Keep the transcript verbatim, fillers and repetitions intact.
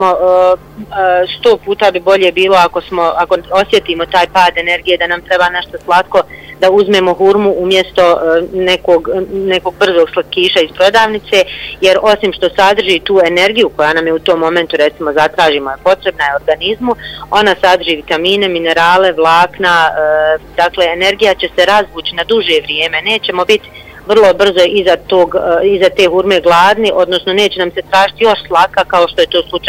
sto puta bi bolje bilo ako smo, ako osjetimo taj pad energije da nam treba nešto slatko, da uzmemo hurmu umjesto nekog, nekog brzog slatkiša iz prodavnice, jer osim što sadrži tu energiju koja nam je u tom momentu recimo zatražimo je potrebna je organizmu, ona sadrži vitamine, minerale, vlakna, dakle energija će se razvući na duže vrijeme, nećemo biti vrlo brzo iza, tog, iza te hurme gladni, odnosno neće nam se tražiti još slaka kao što je to slučaj